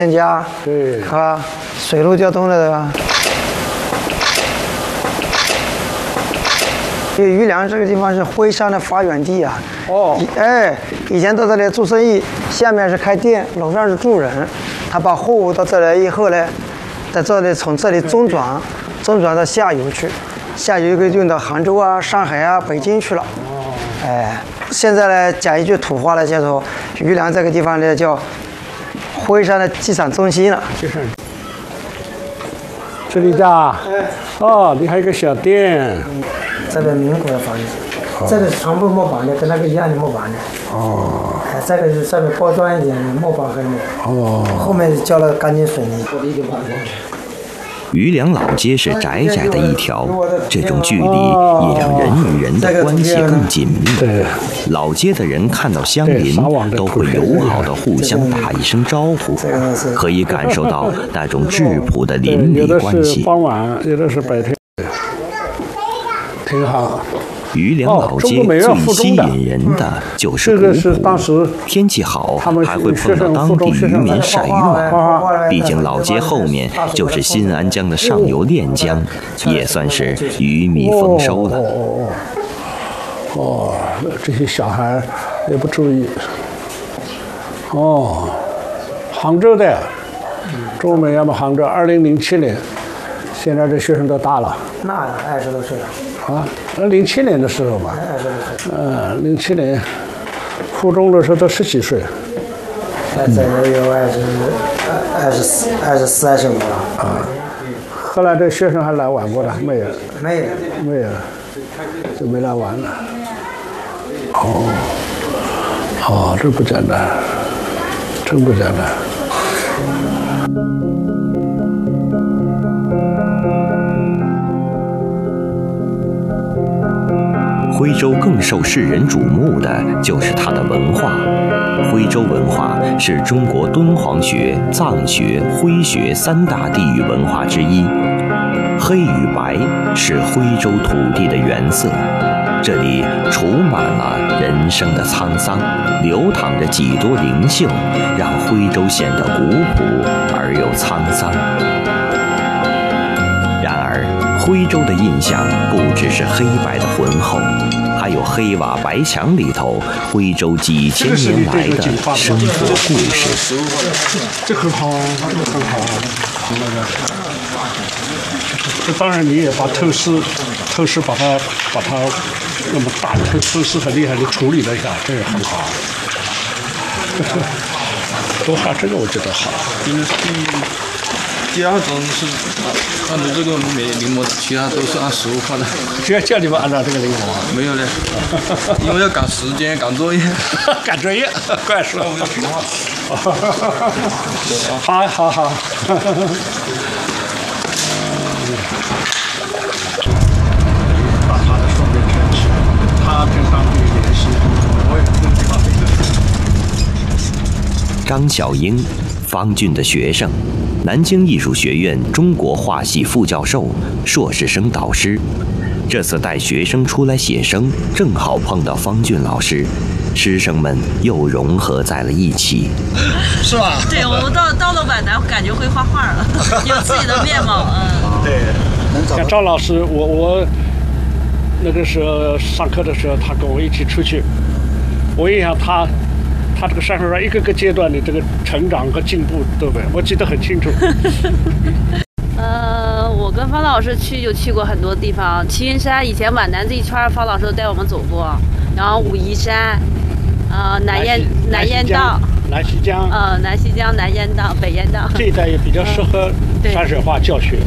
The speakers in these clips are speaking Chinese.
家， 对， 是吧？水陆交通的，对吧？因为余梁这个地方是徽商的发源地啊。 哦， 以前到这里做生意，下面是开店，楼上是住人。他把货物到这来以后呢，在这里从这里中转到下游去，下游可以运到杭州啊、上海啊、北京去了。现在呢，讲一句土话来叫做余梁这个地方呢叫徽商的集散中心了。 这里家，哦，你还有个小店。 这个民国的房子，这个是全部木板的，跟那个一样的木板的。 哦。 这个是上面包装一点的木板和木。哦。后面浇了干净水泥。 余梁老街是窄窄的一条，这种距离也让人与人的关系更紧密。 对， 老街的人看到乡邻都会友好的互相打一声招呼，可以感受到那种质朴的邻里关系。 有的是傍晚，有的是白天，挺好。 余梁老街最吸引人的就是古朴，天气好还会碰到当地渔民晒渔网。毕竟老街后面就是新安江的上游练江，也算是鱼米丰收了。 这些小孩也不注意。杭州的，中美要么杭州，2007年，现在这学生都大了。 那20多岁了。 07年的时候吧，07年，初中的时候都10几岁。 现在有24、25了。 后来这学生还来玩过的没有？ 没有， 就没来玩了。这不简单，真不简单。 徽州更受世人瞩目的就是它的文化。徽州文化是中国敦煌学、藏学、徽学3大地域文化之一。黑与白是徽州土地的原色，这里储满了人生的沧桑，流淌着几多灵秀，让徽州显得古朴而又沧桑。然而，徽州的印象不只是黑白的浑厚，还有黑瓦白墙里头徽州几千年来的生活故事。 这很好，这个很好。这当然你也把透视把它那么大的透视很厉害的处理了一下，这也很好。多画这个我觉得好，因为第二种是按照这个临摹的，其他都是按实物画的。 谁叫你们按照这个临摹啊？ 没有嘞，因为要赶时间、赶作业。 赶作业，怪说我要平画。 好。把他的双边圈起，他跟当地联系，我也不知道这个。 张小英，方俊的学生，南京艺术学院中国画系副教授、硕士生导师。这次带学生出来写生，正好碰到方俊老师，师生们又融合在了一起。 是吧？ 对，我们到了皖南，感觉会画画了，有自己的面貌。 对。 像赵老师，我那个时候上课的时候，他跟我一起出去，我印象他这个山水上一个个阶段的这个成长和进步，对不对？我记得很清楚。 我跟方老师就去过很多地方，齐云山以前皖南这一圈，方老师都带我们走过，然后武夷山，南烟道、 南溪江， 南溪江、南烟道、北烟道这一带也比较适合山水画教学。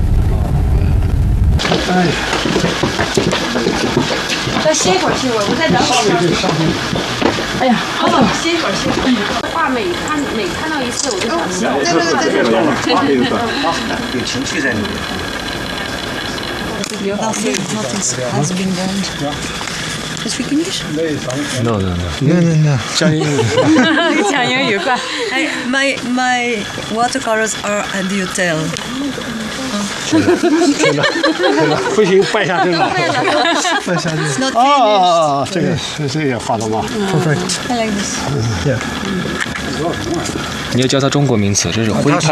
再歇一会儿，我再找会儿。哎呀，好，歇一会儿。画每看到一次，我就想笑。 有情绪在里面。 Nothing has been done. You speak English? No. 讲英语快。 My watercolors are at the hotel. 不行，拜下真了。 拜下真。 这个也画的吗 ？Perfect. I like this. Yeah. 你要教他中国名词，这是徽派。